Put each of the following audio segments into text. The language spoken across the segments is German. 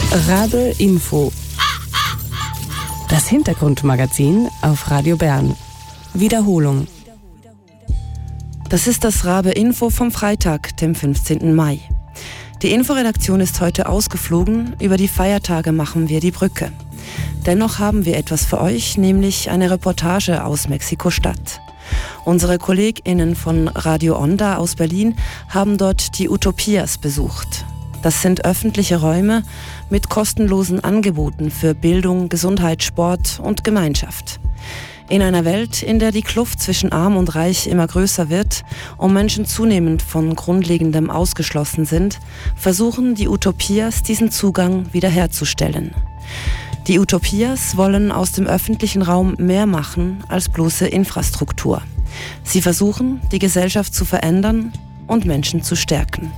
Rabe Info. Das Hintergrundmagazin auf Radio Bern. Wiederholung. Das ist das Rabe Info vom Freitag, dem 15. Mai. Die Inforedaktion ist heute ausgeflogen. Über die Feiertage machen wir die Brücke. Dennoch haben wir etwas für euch, nämlich eine Reportage aus Mexiko-Stadt. Unsere KollegInnen von Radio Onda aus Berlin haben dort die Utopias besucht. Das sind öffentliche Räume mit kostenlosen Angeboten für Bildung, Gesundheit, Sport und Gemeinschaft. In einer Welt, in der die Kluft zwischen Arm und Reich immer größer wird und Menschen zunehmend von Grundlegendem ausgeschlossen sind, versuchen die Utopias, diesen Zugang wiederherzustellen. Die Utopias wollen aus dem öffentlichen Raum mehr machen als bloße Infrastruktur. Sie versuchen, die Gesellschaft zu verändern und Menschen zu stärken.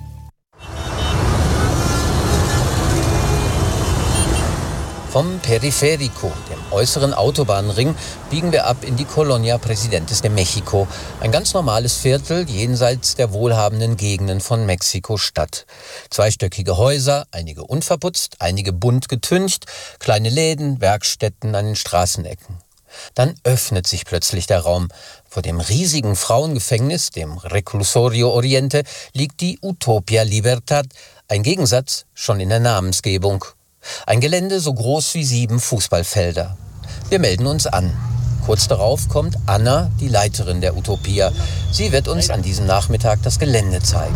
Vom Periférico, dem äußeren Autobahnring, biegen wir ab in die Colonia Presidentes de México, ein ganz normales Viertel jenseits der wohlhabenden Gegenden von Mexiko-Stadt. Zweistöckige Häuser, einige unverputzt, einige bunt getüncht, kleine Läden, Werkstätten an den Straßenecken. Dann öffnet sich plötzlich der Raum. Vor dem riesigen Frauengefängnis, dem Reclusorio Oriente, liegt die Utopia Libertad, ein Gegensatz schon in der Namensgebung. Ein Gelände so groß wie 7 Fußballfelder. Wir melden uns an. Kurz darauf kommt Anna, die Leiterin der Utopia. Sie wird uns an diesem Nachmittag das Gelände zeigen.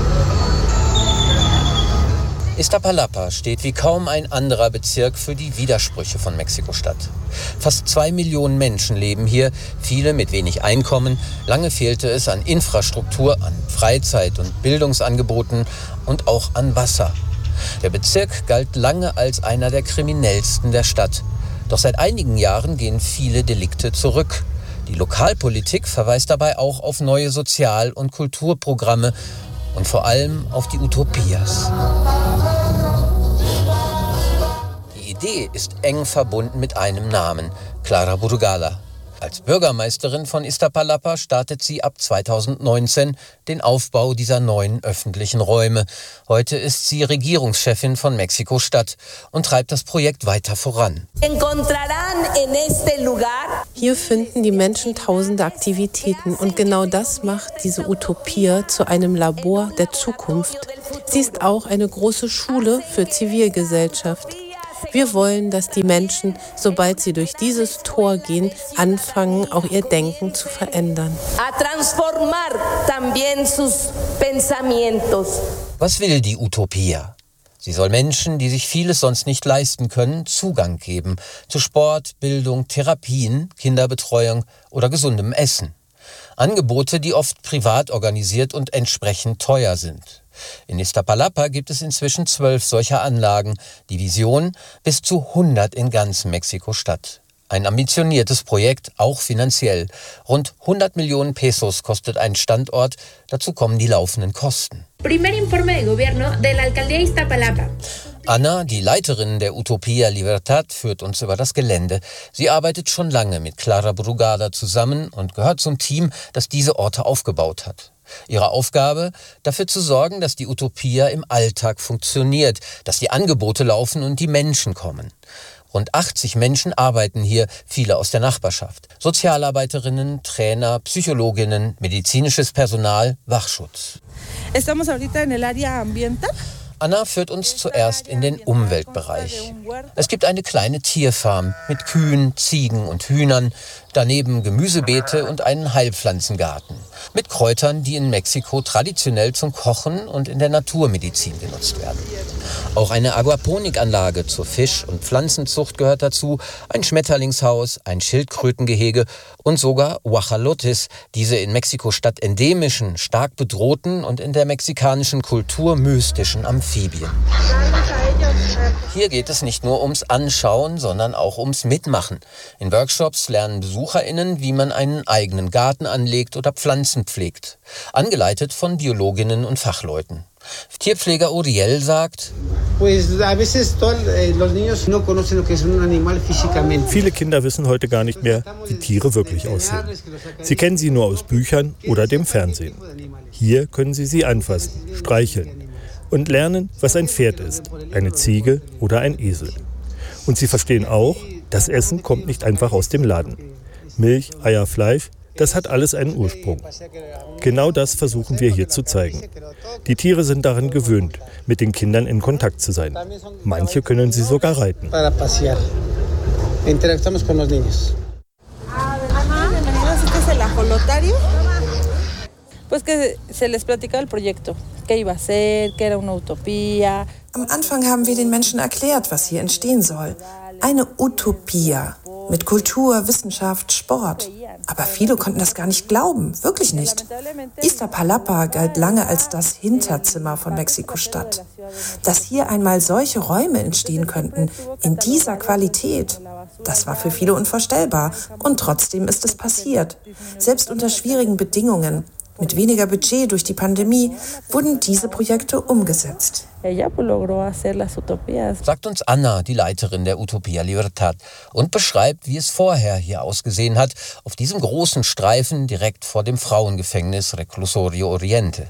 Iztapalapa steht wie kaum ein anderer Bezirk für die Widersprüche von Mexiko-Stadt. Fast 2 Millionen Menschen leben hier, viele mit wenig Einkommen. Lange fehlte es an Infrastruktur, an Freizeit- und Bildungsangeboten und auch an Wasser. Der Bezirk galt lange als einer der kriminellsten der Stadt. Doch seit einigen Jahren gehen viele Delikte zurück. Die Lokalpolitik verweist dabei auch auf neue Sozial- und Kulturprogramme und vor allem auf die Utopias. Die Idee ist eng verbunden mit einem Namen, Clara Burgala. Als Bürgermeisterin von Iztapalapa startet sie ab 2019 den Aufbau dieser neuen öffentlichen Räume. Heute ist sie Regierungschefin von Mexiko-Stadt und treibt das Projekt weiter voran. Hier finden die Menschen tausende Aktivitäten und genau das macht diese Utopia zu einem Labor der Zukunft. Sie ist auch eine große Schule für Zivilgesellschaft. Wir wollen, dass die Menschen, sobald sie durch dieses Tor gehen, anfangen, auch ihr Denken zu verändern. Was will die Utopia? Sie soll Menschen, die sich vieles sonst nicht leisten können, Zugang geben zu Sport, Bildung, Therapien, Kinderbetreuung oder gesundem Essen. Angebote, die oft privat organisiert und entsprechend teuer sind. In Iztapalapa gibt es inzwischen 12 solcher Anlagen. Die Vision: bis zu 100 in ganz Mexiko-Stadt. Ein ambitioniertes Projekt, auch finanziell. Rund 100 Millionen Pesos kostet ein Standort. Dazu kommen die laufenden Kosten. Anna, die Leiterin der Utopia Libertad, führt uns über das Gelände. Sie arbeitet schon lange mit Clara Burgala zusammen und gehört zum Team, das diese Orte aufgebaut hat. Ihre Aufgabe: dafür zu sorgen, dass die Utopia im Alltag funktioniert, dass die Angebote laufen und die Menschen kommen. Rund 80 Menschen arbeiten hier, viele aus der Nachbarschaft. Sozialarbeiterinnen, Trainer, Psychologinnen, medizinisches Personal, Wachschutz. Anna führt uns zuerst in den Umweltbereich. Es gibt eine kleine Tierfarm mit Kühen, Ziegen und Hühnern, daneben Gemüsebeete und einen Heilpflanzengarten mit Kräutern, die in Mexiko traditionell zum Kochen und in der Naturmedizin genutzt werden. Auch eine Aquaponikanlage zur Fisch- und Pflanzenzucht gehört dazu, ein Schmetterlingshaus, ein Schildkrötengehege und sogar Guajolotes, diese in Mexiko-Stadt endemischen, stark bedrohten und in der mexikanischen Kultur mystischen Amphibien. Hier geht es nicht nur ums Anschauen, sondern auch ums Mitmachen. In Workshops lernen BesucherInnen, wie man einen eigenen Garten anlegt oder Pflanzen pflegt. Angeleitet von Biologinnen und Fachleuten. Tierpfleger Uriel sagt: Viele Kinder wissen heute gar nicht mehr, wie Tiere wirklich aussehen. Sie kennen sie nur aus Büchern oder dem Fernsehen. Hier können sie anfassen, streicheln. und lernen, was ein Pferd ist, eine Ziege oder ein Esel. Und sie verstehen auch, das Essen kommt nicht einfach aus dem Laden. Milch, Eier, Fleisch, das hat alles einen Ursprung. Genau das versuchen wir hier zu zeigen. Die Tiere sind daran gewöhnt, mit den Kindern in Kontakt zu sein. Manche können sie sogar reiten. Am Anfang haben wir den Menschen erklärt, was hier entstehen soll. Eine Utopia mit Kultur, Wissenschaft, Sport. Aber viele konnten das gar nicht glauben, wirklich nicht. Iztapalapa galt lange als das Hinterzimmer von Mexiko-Stadt. Dass hier einmal solche Räume entstehen könnten, in dieser Qualität, das war für viele unvorstellbar. Und trotzdem ist es passiert. Selbst unter schwierigen Bedingungen, mit weniger Budget durch die Pandemie, wurden diese Projekte umgesetzt. Sagt uns Anna, die Leiterin der Utopia Libertad, und beschreibt, wie es vorher hier ausgesehen hat, auf diesem großen Streifen direkt vor dem Frauengefängnis Reclusorio Oriente.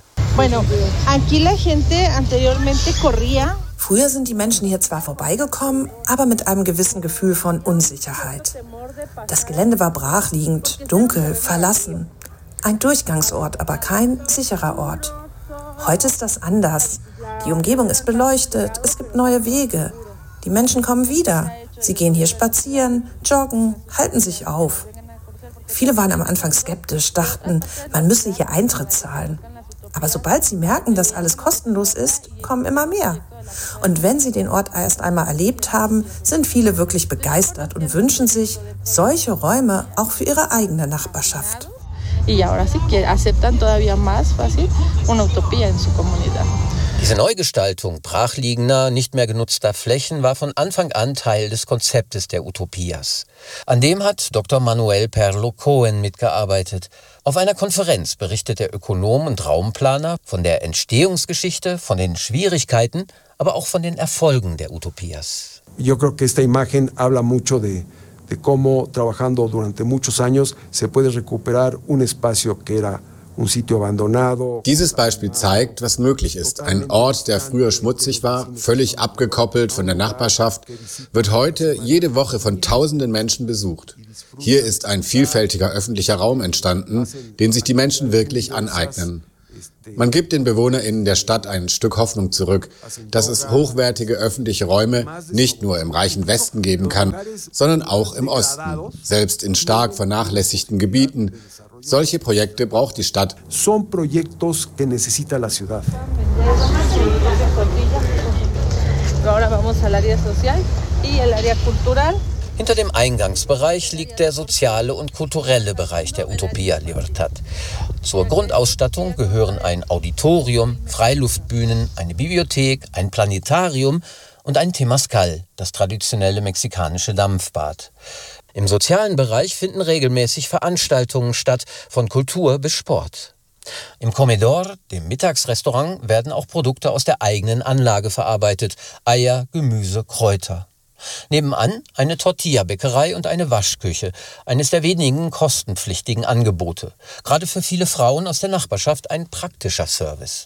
Früher sind die Menschen hier zwar vorbeigekommen, aber mit einem gewissen Gefühl von Unsicherheit. Das Gelände war brachliegend, dunkel, verlassen. Ein Durchgangsort, aber kein sicherer Ort. Heute ist das anders. Die Umgebung ist beleuchtet, es gibt neue Wege. Die Menschen kommen wieder. Sie gehen hier spazieren, joggen, halten sich auf. Viele waren am Anfang skeptisch, dachten, man müsse hier Eintritt zahlen. Aber sobald sie merken, dass alles kostenlos ist, kommen immer mehr. Und wenn sie den Ort erst einmal erlebt haben, sind viele wirklich begeistert und wünschen sich solche Räume auch für ihre eigene Nachbarschaft. Diese Neugestaltung brachliegender, nicht mehr genutzter Flächen war von Anfang an Teil des Konzeptes der Utopias. An dem hat Dr. Manuel Perlo Cohen mitgearbeitet. Auf einer Konferenz berichtet der Ökonom und Raumplaner von der Entstehungsgeschichte, von den Schwierigkeiten, aber auch von den Erfolgen der Utopias. Yo creo que esta imagen habla mucho de cómo trabajando durante muchos años se puede recuperar un espacio que era un sitio abandonado. Dieses Beispiel zeigt, was möglich ist. Ein Ort, der früher schmutzig war, völlig abgekoppelt von der Nachbarschaft, wird heute jede Woche von tausenden Menschen besucht. Hier ist ein vielfältiger öffentlicher Raum entstanden, den sich die Menschen wirklich aneignen. Man gibt den BewohnerInnen der Stadt ein Stück Hoffnung zurück, dass es hochwertige öffentliche Räume nicht nur im reichen Westen geben kann, sondern auch im Osten, selbst in stark vernachlässigten Gebieten. Solche Projekte braucht die Stadt. Son proyectos que necesita la ciudad. Hinter dem Eingangsbereich liegt der soziale und kulturelle Bereich der Utopia Libertad. Zur Grundausstattung gehören ein Auditorium, Freiluftbühnen, eine Bibliothek, ein Planetarium und ein Temazcal, das traditionelle mexikanische Dampfbad. Im sozialen Bereich finden regelmäßig Veranstaltungen statt, von Kultur bis Sport. Im Comedor, dem Mittagsrestaurant, werden auch Produkte aus der eigenen Anlage verarbeitet: Eier, Gemüse, Kräuter. Nebenan eine Tortilla-Bäckerei und eine Waschküche, eines der wenigen kostenpflichtigen Angebote. Gerade für viele Frauen aus der Nachbarschaft ein praktischer Service.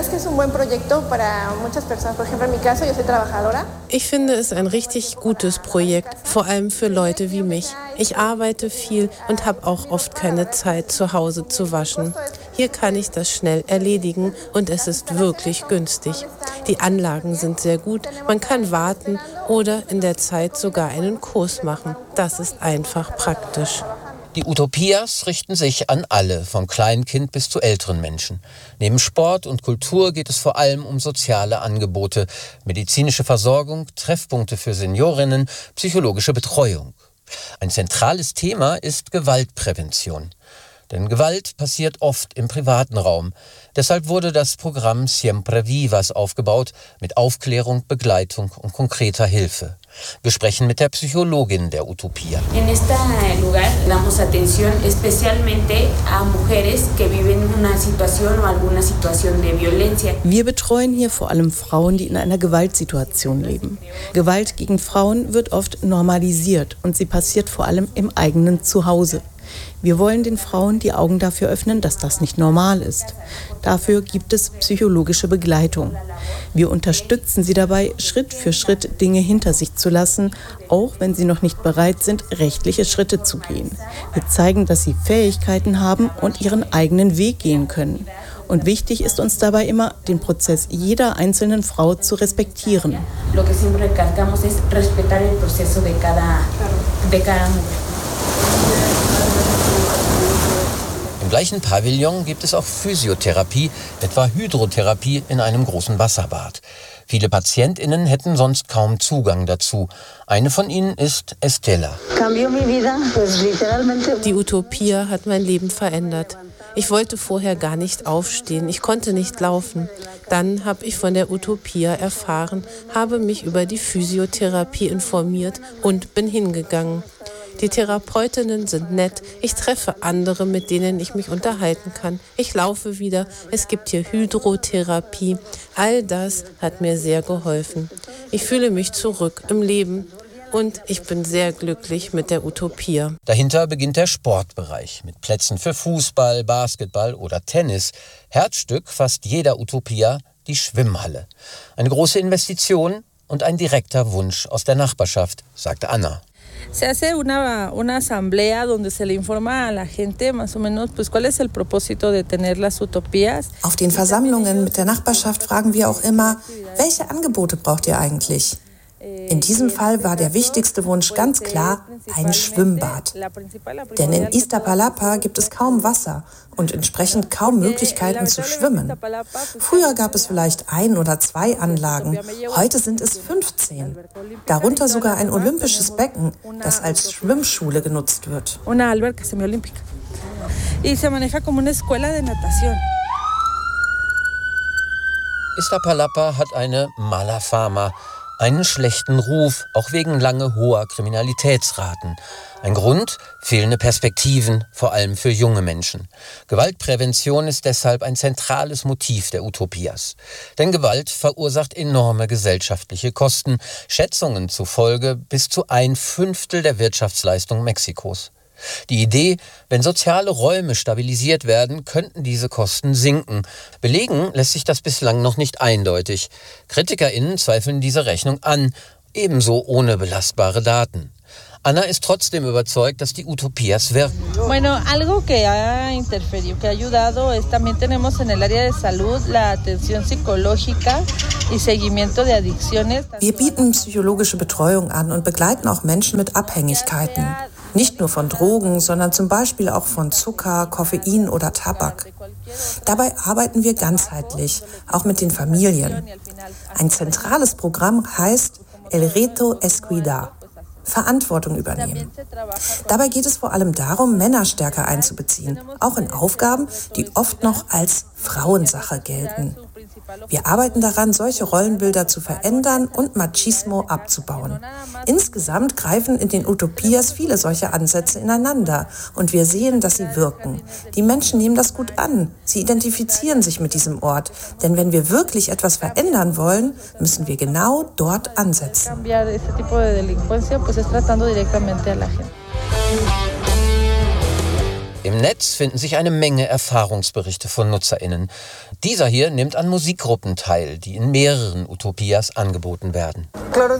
Ich finde es ein richtig gutes Projekt, vor allem für Leute wie mich. Ich arbeite viel und habe auch oft keine Zeit, zu Hause zu waschen. Hier kann ich das schnell erledigen und es ist wirklich günstig. Die Anlagen sind sehr gut, man kann warten oder in der Zeit sogar einen Kurs machen. Das ist einfach praktisch. Die Utopias richten sich an alle, vom Kleinkind bis zu älteren Menschen. Neben Sport und Kultur geht es vor allem um soziale Angebote, medizinische Versorgung, Treffpunkte für Seniorinnen, psychologische Betreuung. Ein zentrales Thema ist Gewaltprävention. Denn Gewalt passiert oft im privaten Raum. Deshalb wurde das Programm Siempre Vivas aufgebaut, mit Aufklärung, Begleitung und konkreter Hilfe. Wir sprechen mit der Psychologin der Utopia. En este lugar damos atención especialmente a mujeres que viven una situación o alguna situación de violencia. Wir betreuen hier vor allem Frauen, die in einer Gewaltsituation leben. Gewalt gegen Frauen wird oft normalisiert und sie passiert vor allem im eigenen Zuhause. Wir wollen den Frauen die Augen dafür öffnen, dass das nicht normal ist. Dafür gibt es psychologische Begleitung. Wir unterstützen sie dabei, Schritt für Schritt Dinge hinter sich zu lassen, auch wenn sie noch nicht bereit sind, rechtliche Schritte zu gehen. Wir zeigen, dass sie Fähigkeiten haben und ihren eigenen Weg gehen können. Und wichtig ist uns dabei immer, den Prozess jeder einzelnen Frau zu respektieren. Im gleichen Pavillon gibt es auch Physiotherapie, etwa Hydrotherapie in einem großen Wasserbad. Viele PatientInnen hätten sonst kaum Zugang dazu. Eine von ihnen ist Estela. Die Utopia hat mein Leben verändert. Ich wollte vorher gar nicht aufstehen, ich konnte nicht laufen. Dann habe ich von der Utopia erfahren, habe mich über die Physiotherapie informiert und bin hingegangen. Die Therapeutinnen sind nett, ich treffe andere, mit denen ich mich unterhalten kann. Ich laufe wieder, es gibt hier Hydrotherapie. All das hat mir sehr geholfen. Ich fühle mich zurück im Leben. Und ich bin sehr glücklich mit der Utopia. Dahinter beginnt der Sportbereich mit Plätzen für Fußball, Basketball oder Tennis. Herzstück fast jeder Utopia, die Schwimmhalle. Eine große Investition und ein direkter Wunsch aus der Nachbarschaft, sagte Anna. Se hace una asamblea donde se le informa a la gente más o menos pues cuál es el propósito de tener las utopías. Auf den Versammlungen mit der Nachbarschaft fragen wir auch immer, welche Angebote braucht ihr eigentlich? In diesem Fall war der wichtigste Wunsch ganz klar ein Schwimmbad. Denn in Iztapalapa gibt es kaum Wasser und entsprechend kaum Möglichkeiten zu schwimmen. Früher gab es vielleicht 1 oder 2 Anlagen, heute sind es 15. Darunter sogar ein olympisches Becken, das als Schwimmschule genutzt wird. Iztapalapa hat eine mala fama, einen schlechten Ruf, auch wegen lange hoher Kriminalitätsraten. Ein Grund? Fehlende Perspektiven, vor allem für junge Menschen. Gewaltprävention ist deshalb ein zentrales Motiv der Utopias. Denn Gewalt verursacht enorme gesellschaftliche Kosten, Schätzungen zufolge bis zu 1/5 der Wirtschaftsleistung Mexikos. Die Idee, wenn soziale Räume stabilisiert werden, könnten diese Kosten sinken. Belegen lässt sich das bislang noch nicht eindeutig. KritikerInnen zweifeln diese Rechnung an, ebenso ohne belastbare Daten. Anna ist trotzdem überzeugt, dass die Utopias wirken. Bueno, algo que ha interferido, que ha ayudado, es también tenemos en el área de salud la atención psicológica y seguimiento de adicciones. Wir bieten psychologische Betreuung an und begleiten auch Menschen mit Abhängigkeiten. Nicht nur von Drogen, sondern zum Beispiel auch von Zucker, Koffein oder Tabak. Dabei arbeiten wir ganzheitlich, auch mit den Familien. Ein zentrales Programm heißt El Reto es Cuidar. Verantwortung übernehmen. Dabei geht es vor allem darum, Männer stärker einzubeziehen, auch in Aufgaben, die oft noch als Frauensache gelten. Wir arbeiten daran, solche Rollenbilder zu verändern und Machismo abzubauen. Insgesamt greifen in den Utopias viele solche Ansätze ineinander und wir sehen, dass sie wirken. Die Menschen nehmen das gut an. Sie identifizieren sich mit diesem Ort. Denn wenn wir wirklich etwas verändern wollen, müssen wir genau dort ansetzen. Im Netz finden sich eine Menge Erfahrungsberichte von NutzerInnen. Dieser hier nimmt an Musikgruppen teil, die in mehreren Utopias angeboten werden.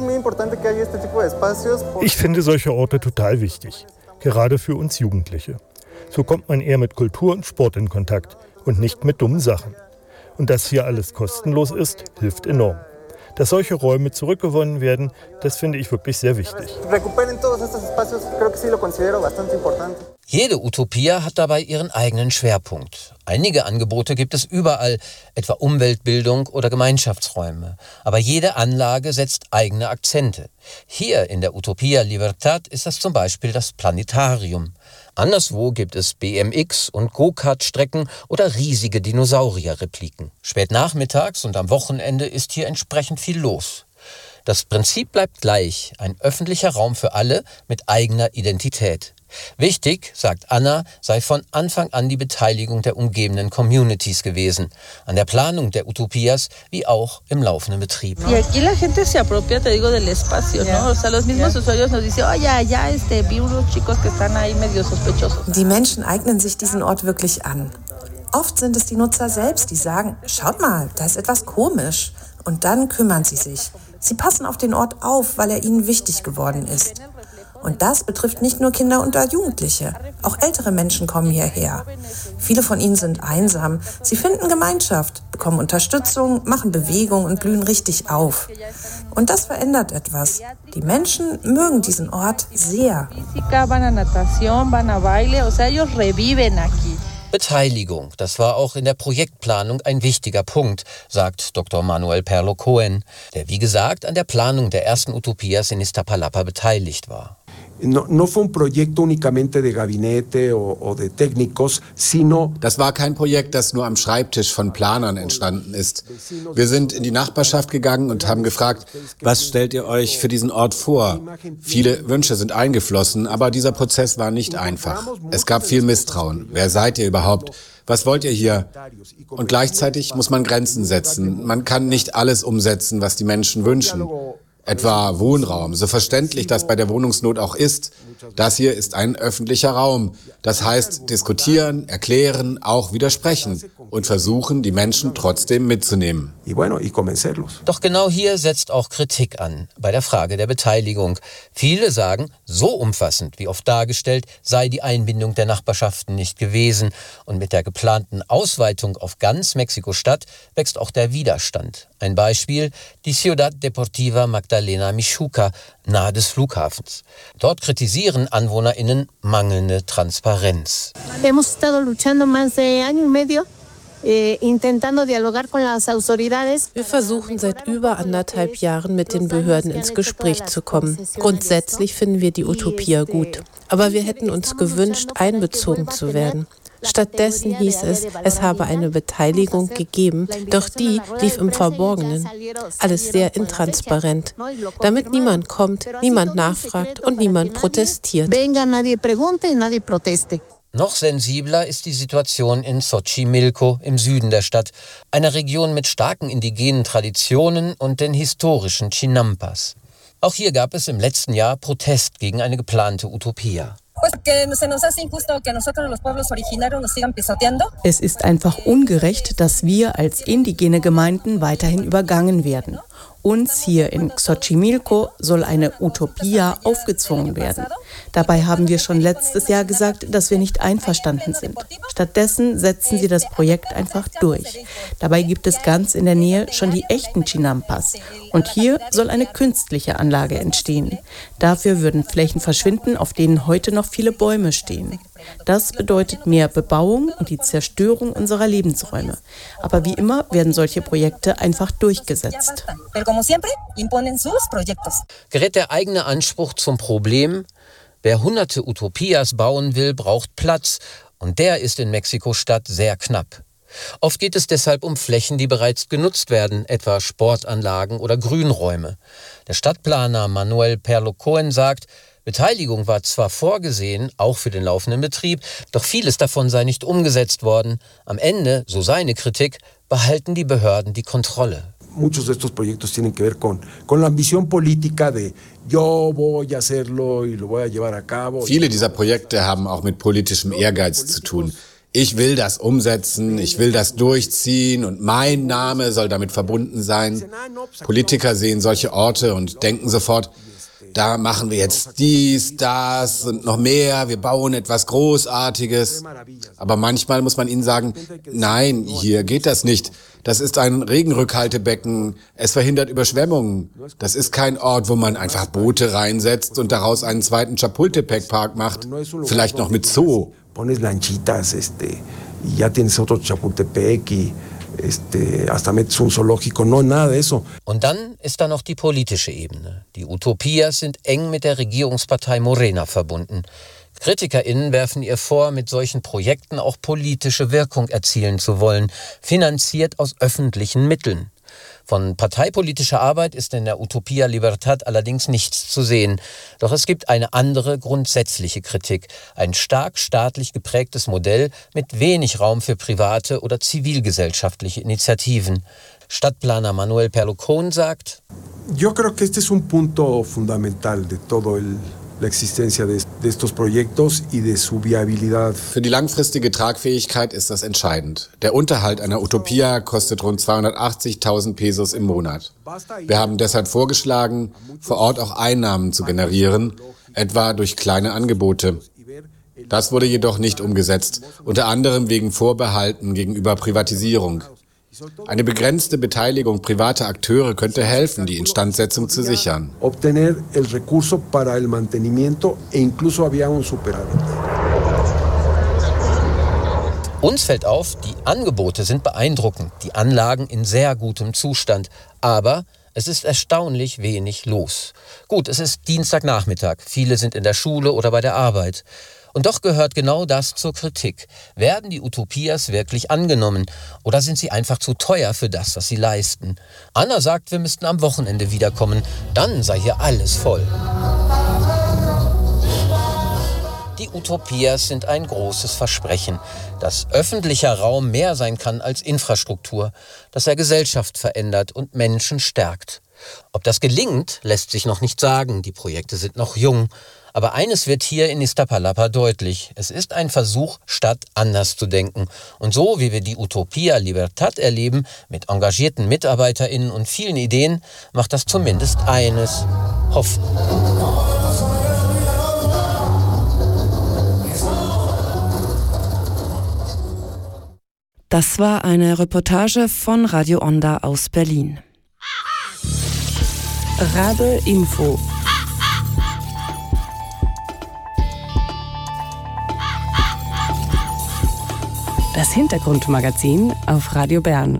Ich finde solche Orte total wichtig, gerade für uns Jugendliche. So kommt man eher mit Kultur und Sport in Kontakt und nicht mit dummen Sachen. Und dass hier alles kostenlos ist, hilft enorm. Dass solche Räume zurückgewonnen werden, das finde ich wirklich sehr wichtig. Jede Utopia hat dabei ihren eigenen Schwerpunkt. Einige Angebote gibt es überall, etwa Umweltbildung oder Gemeinschaftsräume. Aber jede Anlage setzt eigene Akzente. Hier in der Utopia Libertad ist das zum Beispiel das Planetarium. Anderswo gibt es BMX- und Go-Kart-Strecken oder riesige Dinosaurier-Repliken. Spät nachmittags und am Wochenende ist hier entsprechend viel los. Das Prinzip bleibt gleich, ein öffentlicher Raum für alle mit eigener Identität. Wichtig, sagt Anna, sei von Anfang an die Beteiligung der umgebenden Communities gewesen, an der Planung der Utopias wie auch im laufenden Betrieb. Die Menschen eignen sich diesen Ort wirklich an. Oft sind es die Nutzer selbst, die sagen, schaut mal, da ist etwas komisch. Und dann kümmern sie sich. Sie passen auf den Ort auf, weil er ihnen wichtig geworden ist. Und das betrifft nicht nur Kinder und Jugendliche. Auch ältere Menschen kommen hierher. Viele von ihnen sind einsam. Sie finden Gemeinschaft, bekommen Unterstützung, machen Bewegung und blühen richtig auf. Und das verändert etwas. Die Menschen mögen diesen Ort sehr. Beteiligung, das war auch in der Projektplanung ein wichtiger Punkt, sagt Dr. Manuel Perlo Cohen, der wie gesagt an der Planung der ersten Utopias in Iztapalapa beteiligt war. No fue un proyecto únicamente de gabinete o de técnicos, sino... Das war kein Projekt, das nur am Schreibtisch von Planern entstanden ist. Wir sind in die Nachbarschaft gegangen und haben gefragt, was stellt ihr euch für diesen Ort vor? Viele Wünsche sind eingeflossen, aber dieser Prozess war nicht einfach. Es gab viel Misstrauen. Wer seid ihr überhaupt? Was wollt ihr hier? Und gleichzeitig muss man Grenzen setzen. Man kann nicht alles umsetzen, was die Menschen wünschen. Etwa Wohnraum, so verständlich das bei der Wohnungsnot auch ist. Das hier ist ein öffentlicher Raum. Das heißt, diskutieren, erklären, auch widersprechen und versuchen, die Menschen trotzdem mitzunehmen. Doch genau hier setzt auch Kritik an, bei der Frage der Beteiligung. Viele sagen, so umfassend wie oft dargestellt, sei die Einbindung der Nachbarschaften nicht gewesen. Und mit der geplanten Ausweitung auf ganz Mexiko-Stadt wächst auch der Widerstand. Ein Beispiel, die Ciudad Deportiva Magdalena Mixhuca, nahe des Flughafens. Dort kritisieren AnwohnerInnen mangelnde Transparenz. Hemos estado luchando más de año y medio. Wir versuchen seit über 1,5 Jahren mit den Behörden ins Gespräch zu kommen. Grundsätzlich finden wir die Utopia gut. Aber wir hätten uns gewünscht, einbezogen zu werden. Stattdessen hieß es, es habe eine Beteiligung gegeben, doch die lief im Verborgenen. Alles sehr intransparent, damit niemand kommt, niemand nachfragt und niemand protestiert. Noch sensibler ist die Situation in Xochimilco im Süden der Stadt, einer Region mit starken indigenen Traditionen und den historischen Chinampas. Auch hier gab es im letzten Jahr Protest gegen eine geplante Utopia. Es ist einfach ungerecht, dass wir als indigene Gemeinden weiterhin übergangen werden. Uns hier in Xochimilco soll eine Utopia aufgezwungen werden. Dabei haben wir schon letztes Jahr gesagt, dass wir nicht einverstanden sind. Stattdessen setzen sie das Projekt einfach durch. Dabei gibt es ganz in der Nähe schon die echten Chinampas. Und hier soll eine künstliche Anlage entstehen. Dafür würden Flächen verschwinden, auf denen heute noch viele Bäume stehen. Das bedeutet mehr Bebauung und die Zerstörung unserer Lebensräume. Aber wie immer werden solche Projekte einfach durchgesetzt. Gerät der eigene Anspruch zum Problem? Wer hunderte Utopias bauen will, braucht Platz. Und der ist in Mexiko-Stadt sehr knapp. Oft geht es deshalb um Flächen, die bereits genutzt werden, etwa Sportanlagen oder Grünräume. Der Stadtplaner Manuel Perlo Cohen sagt, Beteiligung war zwar vorgesehen, auch für den laufenden Betrieb, doch vieles davon sei nicht umgesetzt worden. Am Ende, so seine Kritik, behalten die Behörden die Kontrolle. Muchos de estos proyectos tienen que ver con la ambición política de yo voy a hacerlo y lo voy a llevar a cabo. Viele dieser Projekte haben auch mit politischem Ehrgeiz zu tun. Ich will das umsetzen, ich will das durchziehen und mein Name soll damit verbunden sein. Politiker sehen solche Orte und denken sofort, da machen wir jetzt dies, das und noch mehr, wir bauen etwas Großartiges. Aber manchmal muss man ihnen sagen, nein, hier geht das nicht. Das ist ein Regenrückhaltebecken, es verhindert Überschwemmungen. Das ist kein Ort, wo man einfach Boote reinsetzt und daraus einen zweiten Chapultepec-Park macht. Vielleicht noch mit Zoo. Pones lanchitas, ya tienes otro Chapultepec y hasta metes un zoológico, no, nada de eso. Und dann ist da noch die politische Ebene. Die Utopias sind eng mit der Regierungspartei Morena verbunden. KritikerInnen werfen ihr vor, mit solchen Projekten auch politische Wirkung erzielen zu wollen, finanziert aus öffentlichen Mitteln. Von parteipolitischer Arbeit ist in der Utopia Libertad allerdings nichts zu sehen. Doch es gibt eine andere grundsätzliche Kritik. Ein stark staatlich geprägtes Modell mit wenig Raum für private oder zivilgesellschaftliche Initiativen. Stadtplaner Manuel Perlucón sagt: Yo creo que este es un punto fundamental de todo la existencia de estos proyectos y de su viabilidad. Für die langfristige Tragfähigkeit ist das entscheidend. Der Unterhalt einer Utopia kostet rund 280.000 Pesos im Monat. Wir haben deshalb vorgeschlagen, vor Ort auch Einnahmen zu generieren, etwa durch kleine Angebote. Das wurde jedoch nicht umgesetzt, unter anderem wegen Vorbehalten gegenüber Privatisierung. Eine begrenzte Beteiligung privater Akteure könnte helfen, die Instandsetzung zu sichern. Obtener el recurso para el mantenimiento e incluso había un superávit. Uns fällt auf, die Angebote sind beeindruckend, die Anlagen in sehr gutem Zustand, aber es ist erstaunlich wenig los. Gut, es ist Dienstagnachmittag, viele sind in der Schule oder bei der Arbeit. Und doch gehört genau das zur Kritik. Werden die Utopias wirklich angenommen oder sind sie einfach zu teuer für das, was sie leisten? Anna sagt, wir müssten am Wochenende wiederkommen, dann sei hier alles voll. Die Utopias sind ein großes Versprechen, dass öffentlicher Raum mehr sein kann als Infrastruktur, dass er Gesellschaft verändert und Menschen stärkt. Ob das gelingt, lässt sich noch nicht sagen, die Projekte sind noch jung. Aber eines wird hier in Iztapalapa deutlich. Es ist ein Versuch, Stadt anders zu denken. Und so, wie wir die Utopia Libertad erleben, mit engagierten MitarbeiterInnen und vielen Ideen, macht das zumindest eines: Hoffen. Das war eine Reportage von Radio Onda aus Berlin. Rabe Info. Das Hintergrundmagazin auf Radio Bern.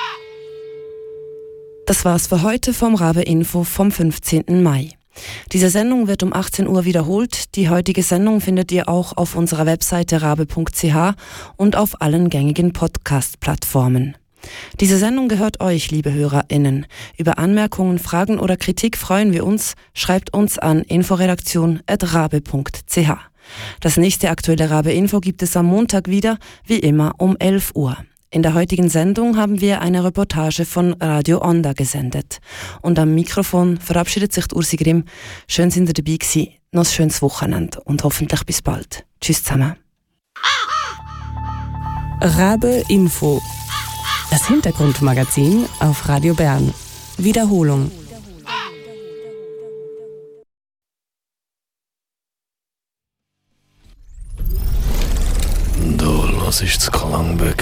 Das war's für heute vom Rabe Info vom 15. Mai. Diese Sendung wird um 18 Uhr wiederholt. Die heutige Sendung findet ihr auch auf unserer Webseite rabe.ch und auf allen gängigen Podcast-Plattformen. Diese Sendung gehört euch, liebe HörerInnen. Über Anmerkungen, Fragen oder Kritik freuen wir uns. Schreibt uns an inforedaktion@rabe.ch. Das nächste aktuelle Rabe-Info gibt es am Montag wieder, wie immer um 11 Uhr. In der heutigen Sendung haben wir eine Reportage von Radio Onda gesendet. Und am Mikrofon verabschiedet sich Ursi Grimm. Schön sind ihr dabei gewesen. Noch ein schönes Wochenende und hoffentlich bis bald. Tschüss zusammen. Rabe-Info. Das Hintergrundmagazin auf Radio Bern. Wiederholung. Das ist das Klangbück